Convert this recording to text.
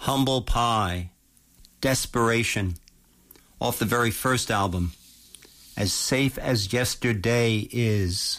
Humble Pie, Desperation, off the very first album, As Safe as Yesterday Is.